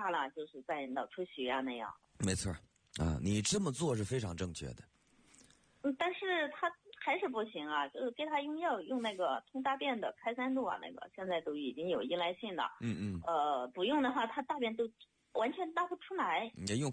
大了，就是在脑出血啊那样。 没错啊，你这么做是非常正确的。 但是他还是不行啊，就是给他用药，用那个通大便的开三度啊，那个现在都已经有依赖性了。不用的话，他大便都完全拉不出来。 你用